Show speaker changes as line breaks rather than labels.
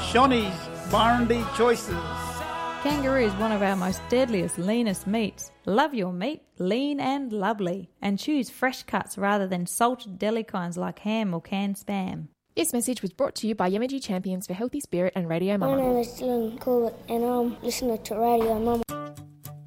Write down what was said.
Shonny's Barndy Choices.
Kangaroo is one of our most deadliest, leanest meats. Love your meat, lean and lovely. And choose fresh cuts rather than salted deli kinds like ham or canned spam.
This message was brought to you by Yamaji Champions for Healthy Spirit and Radio Mama.
My name is Dylan Corbett and I'm listening to Radio Mama.